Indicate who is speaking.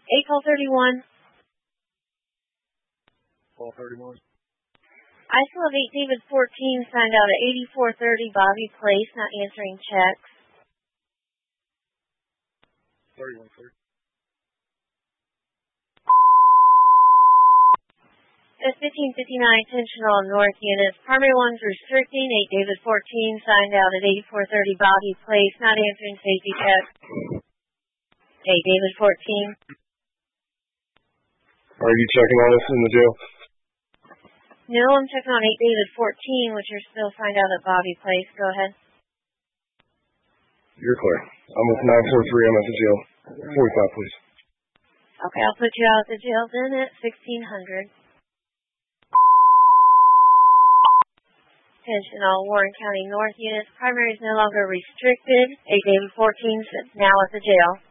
Speaker 1: call 31.
Speaker 2: Call 31.
Speaker 1: I still have 8 David 14 signed out at 8430 Bobby Place, not answering checks.
Speaker 2: 31, sir.
Speaker 1: At 1559 Intentional North Units, primary one's restricting, 8 David 14 signed out at 8430 Bobby Place, not answering safety checks. 8 David 14.
Speaker 2: Are you checking on us in the jail?
Speaker 1: No, I'm checking on 8 David 14, which are still signed out at Bobby Place. Go ahead.
Speaker 2: You're clear. I'm with 943. I'm at the jail. 45, please.
Speaker 1: Okay, I'll put you out at the jail then at 1600. Attention all Warren County North units. Primary is no longer restricted. 8 David 14 is now at the jail.